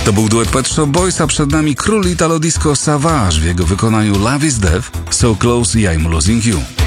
To był duet Pet Shop Boys, a przed nami król Italo Disco Savage w jego wykonaniu Love is Death, So Close i I'm Losing You.